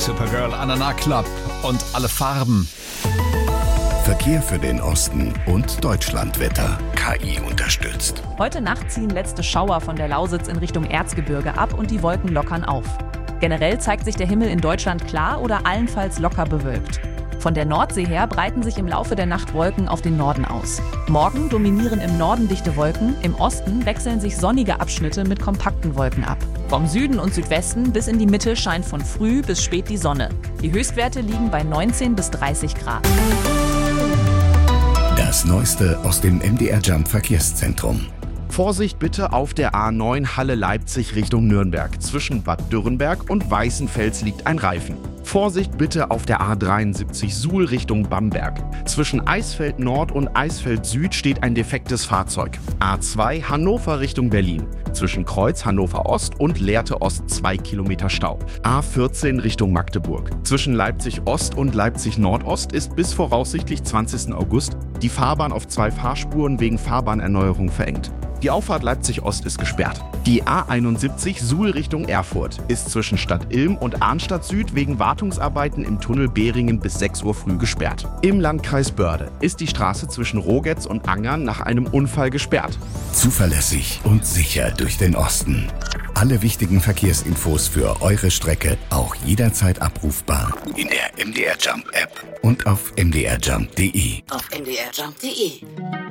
Supergirl, Anana Club und alle Farben. Verkehr für den Osten und Deutschlandwetter. KI unterstützt. Heute Nacht ziehen letzte Schauer von der Lausitz in Richtung Erzgebirge ab und die Wolken lockern auf. Generell zeigt sich der Himmel in Deutschland klar oder allenfalls locker bewölkt. Von der Nordsee her breiten sich im Laufe der Nacht Wolken auf den Norden aus. Morgen dominieren im Norden dichte Wolken, im Osten wechseln sich sonnige Abschnitte mit kompakten Wolken ab. Vom Süden und Südwesten bis in die Mitte scheint von früh bis spät die Sonne. Die Höchstwerte liegen bei 19 bis 30 Grad. Das Neueste aus dem MDR Jump Verkehrszentrum. Vorsicht bitte auf der A9 Halle-Leipzig Richtung Nürnberg. Zwischen Bad Dürrenberg und Weißenfels liegt ein Reifen. Vorsicht bitte auf der A73 Suhl Richtung Bamberg. Zwischen Eisfeld Nord und Eisfeld Süd steht ein defektes Fahrzeug. A2 Hannover Richtung Berlin. Zwischen Kreuz Hannover Ost und Lehrte Ost 2 Kilometer Stau. A14 Richtung Magdeburg. Zwischen Leipzig Ost und Leipzig Nordost ist bis voraussichtlich 20. August die Fahrbahn auf 2 Fahrspuren wegen Fahrbahnerneuerung verengt. Die Auffahrt Leipzig Ost ist gesperrt. Die A71 Suhl Richtung Erfurt ist zwischen Stadt Ilm und Arnstadt Süd wegen Wartungsarbeiten im Tunnel Behringen bis 6 Uhr früh gesperrt. Im Landkreis Börde ist die Straße zwischen Rogetz und Angern nach einem Unfall gesperrt. Zuverlässig und sicher durch den Osten. Alle wichtigen Verkehrsinfos für eure Strecke auch jederzeit abrufbar in der MDR Jump App und auf mdrjump.de. Auf mdrjump.de.